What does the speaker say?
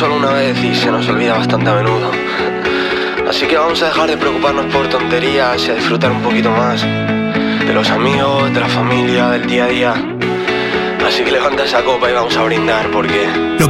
solo una vez y se nos olvida bastante a menudo. Así que vamos a dejar de preocuparnos por tonterías y a disfrutar un poquito más de los amigos, de la familia, del día a día. Así que levanta esa copa y vamos a brindar porque...